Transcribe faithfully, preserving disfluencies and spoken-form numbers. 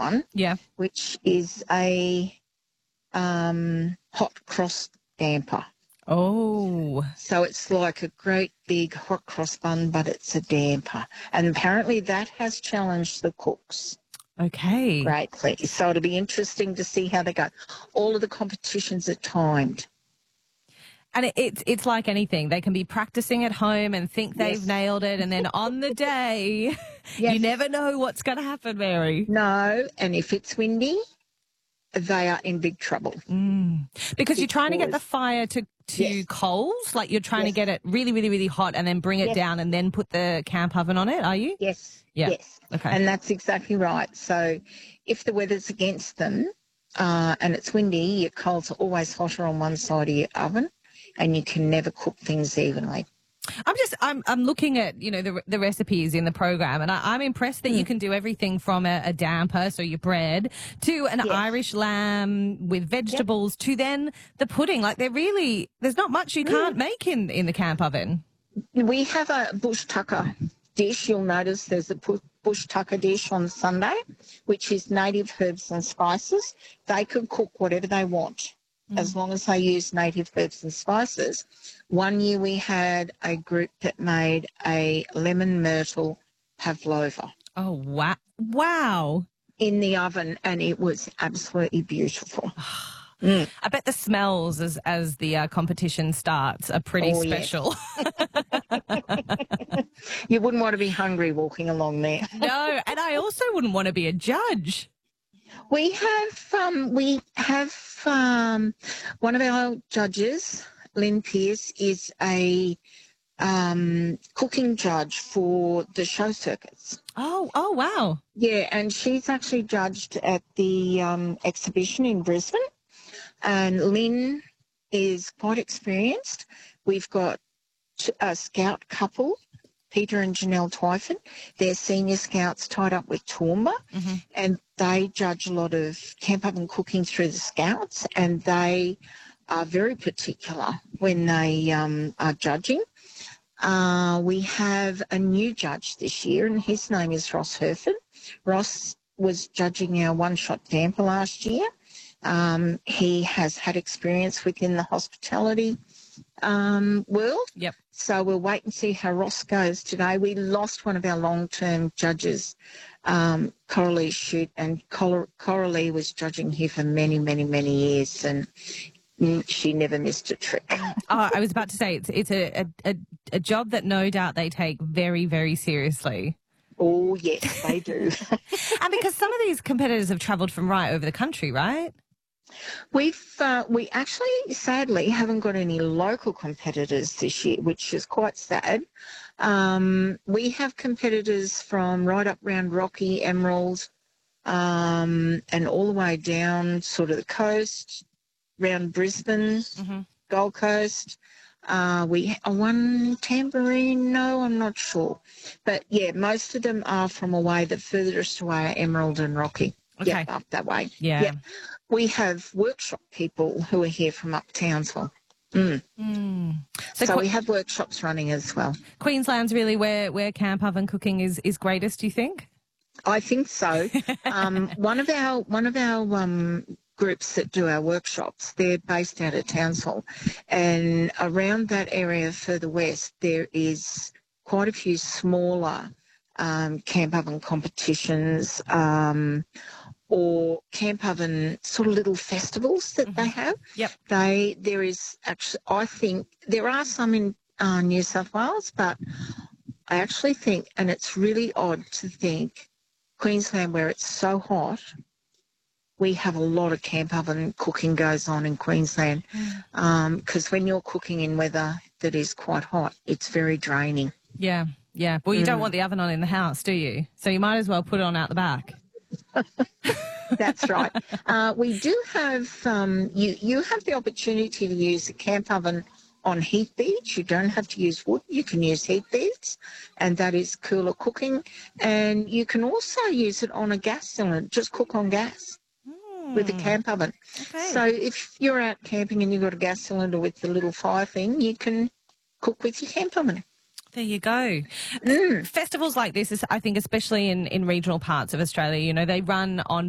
one, Yeah. which is a um, hot cross damper. Oh. So it's like a great big hot cross bun, but it's a damper. And apparently that has challenged the cooks Okay. greatly. So it'll be interesting to see how they go. All of the competitions are timed. And it, it's it's like anything. They can be practicing at home and think they've Yes. nailed it, and then on the day, Yes. you never know what's going to happen, Mary. No, and if it's windy, they are in big trouble. Mm. Because you're trying to get the Because- fire to, to Yes. coals, like you're trying to Yes. get it really, really, really hot and then bring it Yes. down and then put the camp oven on it, are you? Yes. Yeah. Yes. Okay. And that's exactly right. So if the weather's against them uh, and it's windy, your coals are always hotter on one side of your oven and you can never cook things evenly. I'm just, I'm, I'm looking at, you know, the the recipes in the program, and I, I'm impressed that Mm. you can do everything from a, a damper, so your bread, to an Yes. Irish lamb with vegetables, to then the pudding. Like, they're really, there's not much you can't make in, in the camp oven. We have a bush tucker dish. You'll notice there's a pu- bush tucker dish on Sunday, which is native herbs and spices. They can cook whatever they want as long as they use native herbs and spices. One year we had a group that made a lemon myrtle pavlova Oh, wow. Wow. in the oven, and it was absolutely beautiful. I bet the smells as as the uh, competition starts are pretty Oh, yes. special. You wouldn't want to be hungry walking along there. No, and I also wouldn't want to be a judge. We have um, we have um, one of our judges, Lynn Pierce, is a um, cooking judge for the show circuits. Oh, oh, wow. Yeah, and she's actually judged at the um, exhibition in Brisbane. And Lynn is quite experienced. We've got a scout couple, Peter and Janelle Twyford. They're senior scouts tied up with Toowoomba, Mm-hmm. and they judge a lot of camp oven cooking through the scouts, and they are very particular when they um, are judging. Uh, we have a new judge this year, and his name is Ross Herford. Ross was judging our one-shot damper last year. Um, he has had experience within the hospitality um, world. Yep. So we'll wait and see how Ross goes today. We lost one of our long-term judges, um, Coralie Shute, and Cor- Coralie was judging here for many, many, many years, and mm, she never missed a trick. Oh, I was about to say it's it's a, a, a job that no doubt they take very, very seriously. Oh, yes, they do. And because some of these competitors have travelled from right over the country, right? We've uh, we actually sadly haven't got any local competitors this year, which is quite sad. Um, we have competitors from right up round Rocky, Emerald, um, and all the way down sort of the coast, round Brisbane, Mm-hmm. Gold Coast. Uh, we uh, one Tambourine, no, I'm not sure, but yeah, most of them are from away. The furthest away are Emerald and Rocky. Okay. Yeah, up that way. Yeah. Yep. We have workshop people who are here from up Townsville. Mm. Mm. So, So Que- we have workshops running as well. Queensland's really where, where camp oven cooking is, is greatest, do you think? I think so. um, one of our one of our um, groups that do our workshops, they're based out of Townsville, and around that area further west, there is quite a few smaller um, camp oven competitions. Um, or camp oven sort of little festivals that they have. Yep. They there is actually, I think there are some in uh, New South Wales, but I actually think, and it's really odd to think, Queensland, where it's so hot, we have a lot of camp oven cooking goes on in Queensland, because um, when you're cooking in weather that is quite hot, it's very draining. Yeah, yeah. Well, you don't want the oven on in the house, do you? So you might as well put it on out the back. That's right. Uh, we do have, um, you, you have the opportunity to use a camp oven on heat beads. You don't have to use wood. You can use heat beads, and that is cooler cooking. And you can also use it on a gas cylinder, just cook on gas with a camp oven. Okay. So if you're out camping and you've got a gas cylinder with the little fire thing, you can cook with your camp oven. There you go. Mm. Festivals like this, is, I think, especially in, in regional parts of Australia, you know, they run on